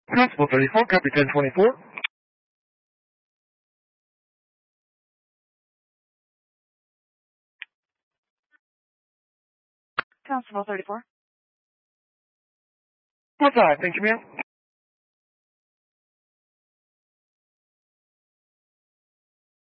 Constable 34, copy 1024. Constable 34. What's that? Thank you, ma'am.